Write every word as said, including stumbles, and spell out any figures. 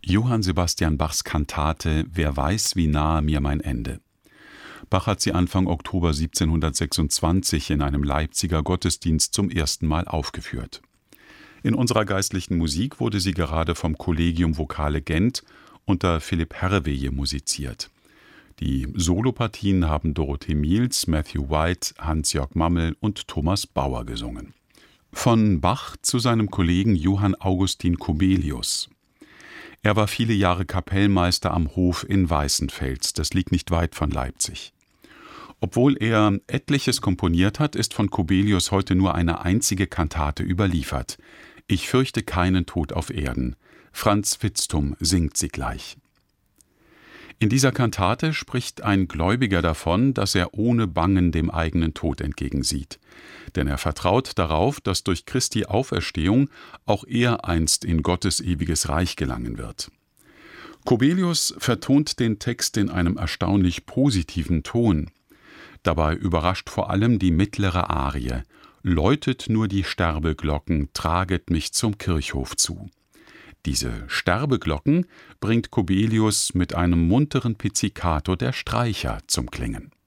Johann Sebastian Bachs Kantate »Wer weiß, wie nahe mir mein Ende«. Bach hat sie Anfang Oktober siebzehnhundertsechsundzwanzig in einem Leipziger Gottesdienst zum ersten Mal aufgeführt. In unserer geistlichen Musik wurde sie gerade vom Collegium Vocale Gent unter Philipp Herreweye musiziert. Die Solopartien haben Dorothee Miels, Matthew White, Hans-Jörg Mammel und Thomas Bauer gesungen. Von Bach zu seinem Kollegen Johann Augustin Kubelius. Er war viele Jahre Kapellmeister am Hof in Weißenfels, das liegt nicht weit von Leipzig. Obwohl er etliches komponiert hat, ist von Kubelius heute nur eine einzige Kantate überliefert. »Ich fürchte keinen Tod auf Erden«. Franz Vitzthum singt sie gleich. In dieser Kantate spricht ein Gläubiger davon, dass er ohne Bangen dem eigenen Tod entgegensieht. Denn er vertraut darauf, dass durch Christi Auferstehung auch er einst in Gottes ewiges Reich gelangen wird. Kubelius vertont den Text in einem erstaunlich positiven Ton. Dabei überrascht vor allem die mittlere Arie: »Läutet nur die Sterbeglocken, traget mich zum Kirchhof zu.« Diese Sterbeglocken bringt Kubelius mit einem munteren Pizzicato der Streicher zum Klingen.